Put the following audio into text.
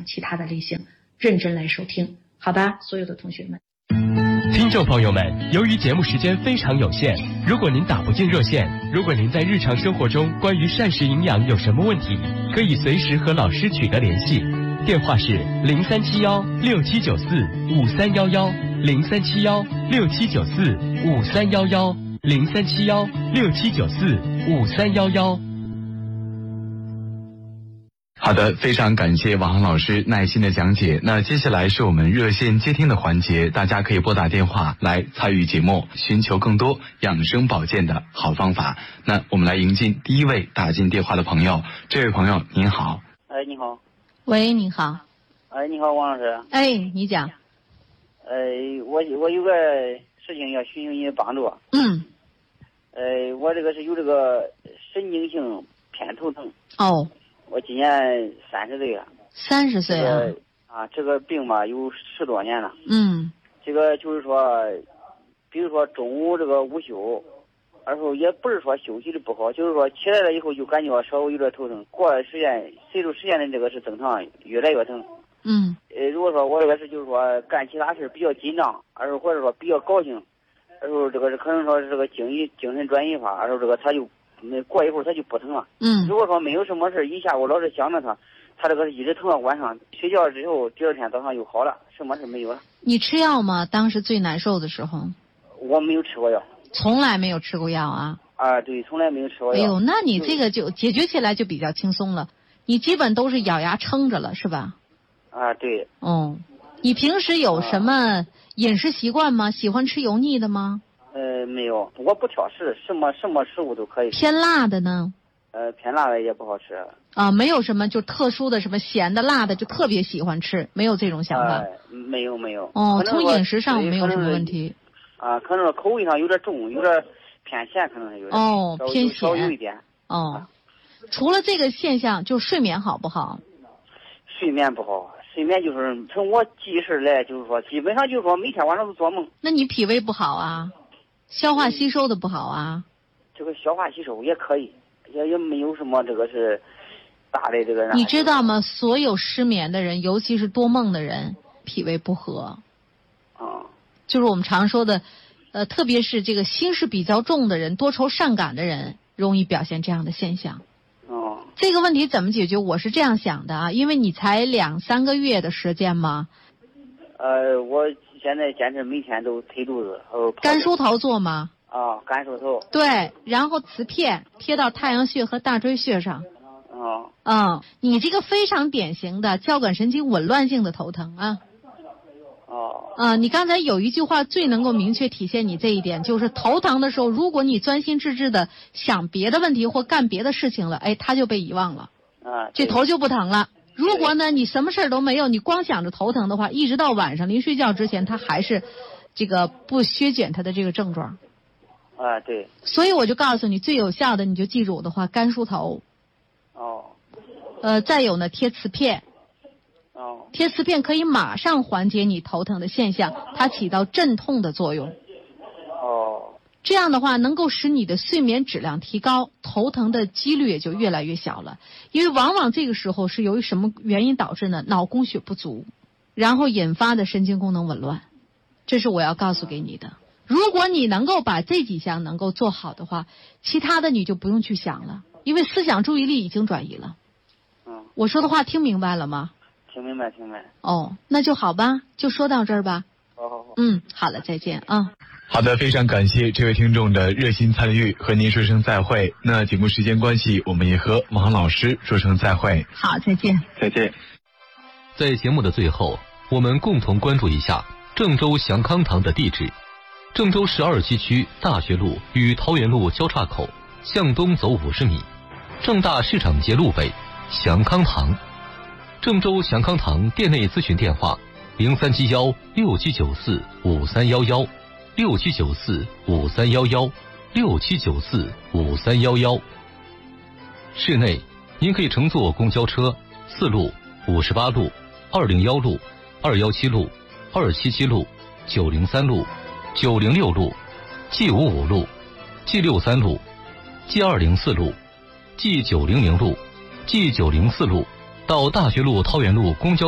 其他的类型，认真来收听，好吧，所有的同学们。 听众朋友们，由于节目时间非常有限，如果您打不进热线，如果您在日常生活中关于膳食营养有什么问题，可以随时和老师取得联系，电话是0371-6794-5311，0371-6794-5311，0371-6794-5311。 好的，非常感谢王航老师耐心的讲解。那接下来是我们热线接听的环节，大家可以拨打电话来参与节目，寻求更多养生保健的好方法。那我们来迎进第一位打进电话的朋友。这位朋友您好。 你好。 喂，你好。 你好，王老师。 你讲。 我有个事情要寻求你的帮助。我这个是有这个神经性偏头疼。我今年30岁了。 30岁啊？ 这个病吧有10多年了。这个就是说，比如说中午这个午休，而后也不是说休息的不好，就是说起来了以后就感觉稍微有点头疼，过了时间，随着时间的这个是正常，越来越疼。如果说我这个是就是说干其他事比较紧张，而后或者说比较高兴，而后这个是可能说是这个精神转移法，而后这个他就过一会儿他就不疼了。如果说没有什么事，一下午老是想着他这个是一直疼到晚上，睡觉之后第二天早上又好了，什么事没有了。 你吃药吗？当时最难受的时候？ 我没有吃过药。从来没有吃过药啊？ 对，从来没有吃过药。 哎呦，那你这个就解决起来就比较轻松了，你基本都是咬牙撑着了，是吧？ 对。 你平时有什么饮食习惯吗？喜欢吃油腻的吗？ 没有，我不挑食，什么食物都可以。 偏辣的呢？ 偏辣的也不好吃。 没有什么就特殊的什么咸的辣的就特别喜欢吃，没有这种想法？ 没有。 从饮食上没有什么问题。 可能口味上有点重，有点偏咸，可能有点。 偏咸。 稍有一点。 除了这个现象，就睡眠好不好？ 睡眠不好，睡眠就是从我记事来，就是说基本上就是说每天晚上都做梦。 那你脾胃不好啊？消化吸收的不好啊？ 这个消化吸收也可以，也没有什么这个是大的这个。 你知道吗？所有失眠的人，尤其是多梦的人，脾胃不和。就是我们常说的，特别是这个心事比较重的人，多愁善感的人，容易表现这样的现象。这个问题怎么解决？我是这样想的啊，因为你才2-3个月的时间嘛。 我现在坚持每天都推肚子。 甘梳头做吗？ 甘梳头。 对，然后磁片贴到太阳穴和大椎穴上。你这个非常典型的交感神经紊乱性的头疼啊。你刚才有一句话最能够明确体现你这一点，就是头疼的时候，如果你专心致志的想别的问题或干别的事情了，它就被遗忘了，这头就不疼了。如果呢你什么事都没有，你光想着头疼的话，一直到晚上临睡觉之前，它还是这个不削减它的这个症状。 对。 所以我就告诉你，最有效的你就记住我的话，甘梳头。再有呢，贴磁片。贴磁片可以马上缓解你头疼的现象，它起到镇痛的作用。这样的话能够使你的睡眠质量提高，头疼的几率也就越来越小了。因为往往这个时候是由于什么原因导致呢？脑供血不足，然后引发的神经功能紊乱。这是我要告诉给你的。如果你能够把这几项能够做好的话，其他的你就不用去想了，因为思想注意力已经转移了。我说的话听明白了吗？ 听明白。 那就好吧，就说到这儿吧。 好。 好了，再见啊。 好的，非常感谢这位听众的热心参与，和您说声再会。那节目时间关系，我们也和王老师说声再会。 好，再见。 再见。 在节目的最后，我们共同关注一下郑州祥康堂的地址：郑州市2七区大学路与桃园路交叉口，向东走50米，正大市场街路北，祥康堂。郑州祥康堂店内咨询电话：0371-6794-5311，6794-5311，6794-5311。室内您可以乘坐公交车4路、58路、201路、217路、277路、903路、906路、G55路、G63路、G204路、G900路、G904路到大学路、桃园路公交